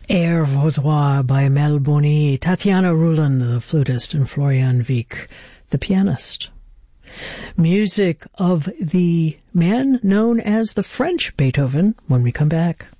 Air Vaudois by Mel Boni, Tatiana Ruland, the flutist, and Florian Wieck, the pianist. Music of the man known as the French Beethoven when we come back.